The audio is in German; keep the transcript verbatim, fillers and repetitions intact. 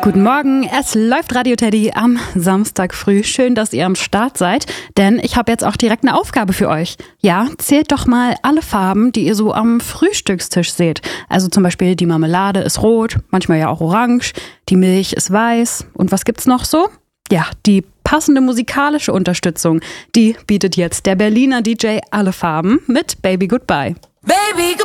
Guten Morgen, es läuft Radio Teddy am Samstag früh. Schön, dass ihr am Start seid, denn ich habe jetzt auch direkt eine Aufgabe für euch. Ja, zählt doch mal alle Farben, die ihr so am Frühstückstisch seht. Also zum Beispiel die Marmelade ist rot, manchmal ja auch orange, die Milch ist weiß. Und was gibt's noch so? Ja, die passende musikalische Unterstützung, die bietet jetzt der Berliner D J Alle Farben mit Baby Goodbye. Baby,